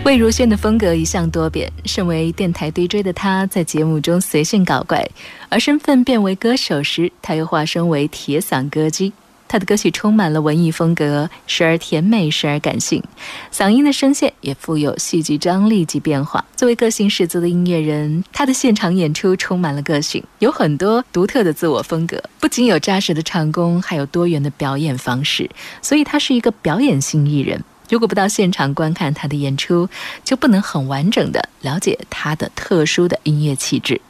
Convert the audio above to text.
魏如萱的风格一向多变，身为电台 DJ 的她在节目中随性搞怪，而身份变为歌手时，她又化身为铁嗓歌姬。她的歌曲充满了文艺风格，时而甜美，时而感性，嗓音的声线也富有戏剧张力及变化。作为个性十足的音乐人，她的现场演出充满了个性，有很多独特的自我风格，不仅有扎实的唱功，还有多元的表演方式，所以她是一个表演型艺人。如果不到现场观看她的演出，就不能很完整的了解她的特殊的音乐气质。